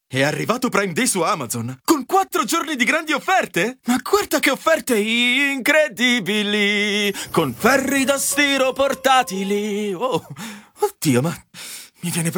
È arrivato Prime Day su Amazon, con 4 giorni di grandi offerte! Ma guarda che offerte incredibili! Con ferri da stiro portatili! Oh, oddio, ma mi viene proprio